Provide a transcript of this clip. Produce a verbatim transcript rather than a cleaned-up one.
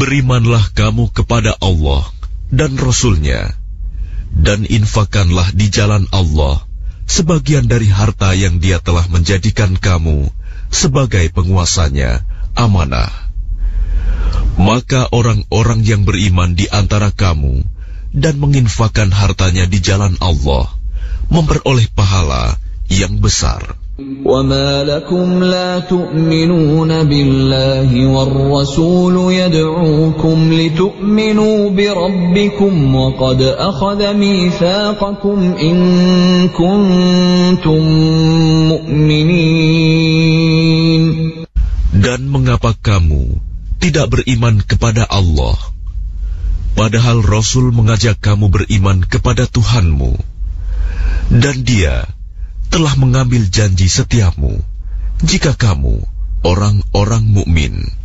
Berimanlah kamu kepada Allah dan Rasul-Nya, dan infakkanlah di jalan Allah sebagian dari harta yang Dia telah menjadikan kamu sebagai penguasanya, amanah. Maka orang-orang yang beriman di antara kamu dan menginfakkan hartanya di jalan Allah memperoleh pahala yang besar. وَمَا لَكُمْ لَا تُؤْمِنُونَ بِاللَّهِ وَالرَّسُولُ يَدْعُوكُمْ لِتُؤْمِنُوا بِرَبِّكُمْ وَقَدْ أَخَذَ مِيثَاقَكُمْ إِن كُنتُم مُّؤْمِنِينَ. Dan mengapa kamu tidak beriman kepada Allah, padahal Rasul mengajak kamu beriman kepada Tuhanmu, dan Dia telah mengambil janji setiamu jika kamu orang-orang mukmin.